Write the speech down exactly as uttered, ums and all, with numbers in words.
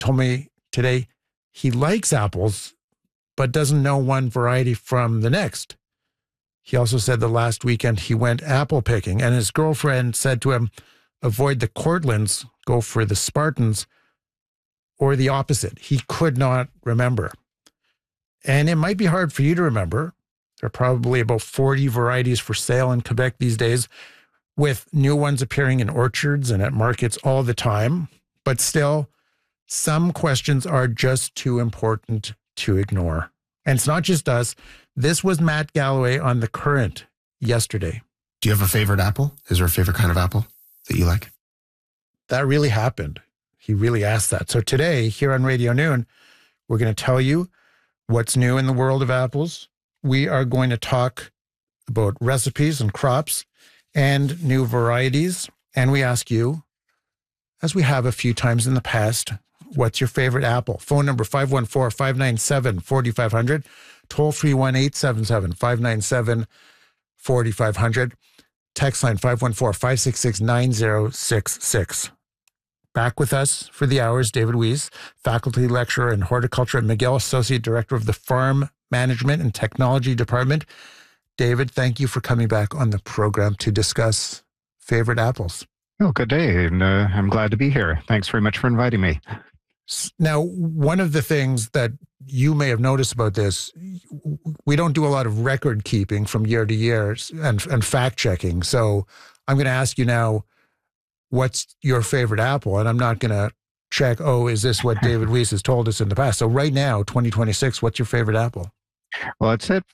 told me today he likes apples, but doesn't know one variety from the next. He also said the last weekend he went apple picking, and his girlfriend said to him, avoid the Cortlands, go for the Spartans, or the opposite. He could not remember. And it might be hard for you to remember. There are probably about forty varieties for sale in Quebec these days, with new ones appearing in orchards and at markets all the time. But still, some questions are just too important to ignore. And it's not just us. This was Matt Galloway on The Current yesterday. Do you have a favorite apple? Is there a favorite kind of apple that you like? That really happened. He really asked that. So today, here on Radio Noon, we're going to tell you what's new in the world of apples. We are going to talk about recipes and crops and new varieties. And we ask you, as we have a few times in the past, what's your favorite apple? Phone number five one four, five nine seven, four five zero zero. Toll free one eight seven seven, five nine seven, four five zero zero. Text line five one four, five six six, nine zero six six. Back with us for the hours, David Weiss, faculty lecturer in horticulture at McGill, associate director of the Farm Management and Technology Department. David, thank you for coming back on the program to discuss favorite apples. Oh, good day, and uh, I'm glad to be here. Thanks very much for inviting me. Now, one of the things that you may have noticed about this, we don't do a lot of record keeping from year to year and, and fact checking. So I'm going to ask you now, what's your favorite apple? And I'm not going to check, oh, is this what David Weiss has told us in the past? So right now, twenty twenty-six, what's your favorite apple? Well, I'd say